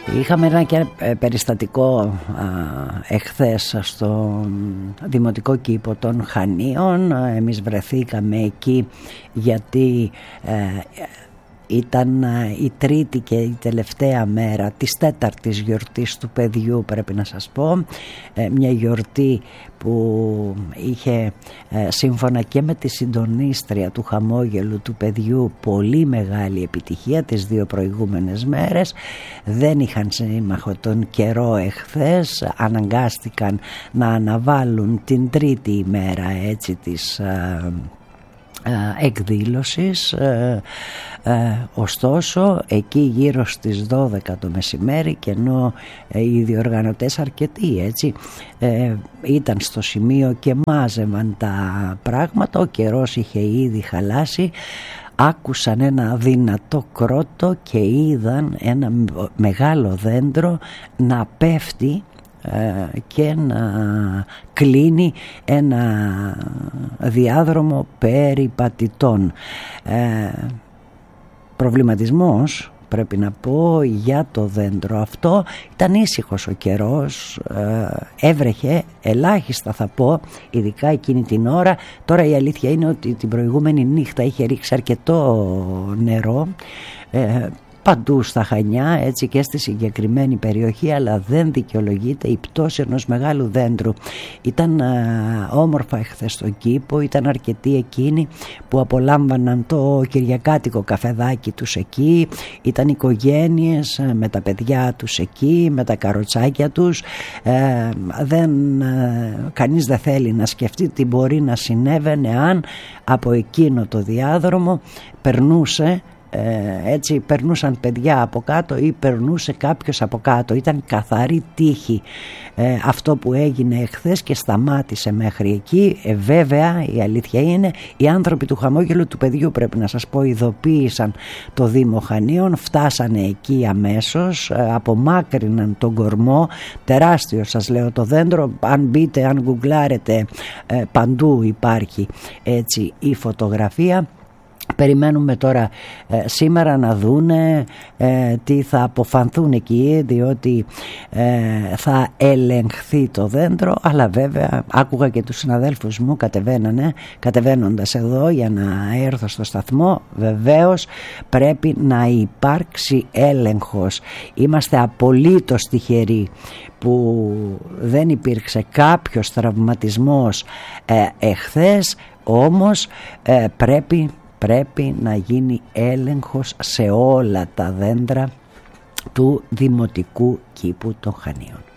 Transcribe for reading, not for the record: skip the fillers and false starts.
Είχαμε ένα και περιστατικό εχθές στο Δημοτικό Κήπο των Χανίων. Εμείς βρεθήκαμε εκεί γιατί ήταν η τρίτη και η τελευταία μέρα της τέταρτης γιορτής του παιδιού, πρέπει να σας πω. Μια γιορτή που είχε σύμφωνα και με τη συντονίστρια του χαμόγελου του παιδιού πολύ μεγάλη επιτυχία τις δύο προηγούμενες μέρες. Δεν είχαν σύμμαχο τον καιρό εχθές, αναγκάστηκαν να αναβάλουν την τρίτη ημέρα έτσι της εκδήλωσης. Ωστόσο εκεί γύρω στις 12 το μεσημέρι, και ενώ οι διοργανωτές αρκετοί έτσι ήταν στο σημείο και μάζευαν τα πράγματα, ο καιρός είχε ήδη χαλάσει, άκουσαν ένα δυνατό κρότο και είδαν ένα μεγάλο δέντρο να πέφτει και να κλείνει ένα διάδρομο περιπατητών. Προβληματισμός, πρέπει να πω, για το δέντρο αυτό. Ήταν ήσυχος ο καιρός, έβρεχε ελάχιστα θα πω, ειδικά εκείνη την ώρα. Τώρα η αλήθεια είναι ότι την προηγούμενη νύχτα είχε ρίξει αρκετό νερό παντού στα Χανιά, έτσι και στη συγκεκριμένη περιοχή, αλλά δεν δικαιολογείται η πτώση ενός μεγάλου δέντρου. Ήταν όμορφα εχθές στον κήπο, ήταν αρκετοί εκείνοι που απολάμβαναν το κυριακάτικο καφεδάκι τους εκεί, ήταν οικογένειες με τα παιδιά τους εκεί, με τα καροτσάκια τους. Κανείς δεν θέλει να σκεφτεί τι μπορεί να συνέβαινε αν από εκείνο το διάδρομο περνούσαν παιδιά από κάτω ή περνούσε κάποιος από κάτω. Ήταν καθαρή τύχη αυτό που έγινε εχθές και σταμάτησε μέχρι εκεί. Βέβαια η αλήθεια είναι, οι άνθρωποι του χαμόγελου του παιδιού, πρέπει να σας πω, ειδοποίησαν το Δήμο Χανίων, φτάσανε εκεί αμέσως, απομάκρυναν τον κορμό, τεράστιο σας λέω το δέντρο, αν μπείτε, αν γκουγκλάρετε, παντού υπάρχει έτσι η φωτογραφία. Περιμένουμε τώρα σήμερα να δούνε τι θα αποφανθούν εκεί, διότι θα ελεγχθεί το δέντρο. Αλλά βέβαια άκουγα και τους συναδέλφους μου κατεβαίνοντας εδώ για να έρθω στο σταθμό, βεβαίως πρέπει να υπάρξει έλεγχος. Είμαστε απολύτως τυχεροί που δεν υπήρξε κάποιος τραυματισμός εχθές, όμως πρέπει να γίνει έλεγχος σε όλα τα δέντρα του Δημοτικού Κήπου των Χανίων.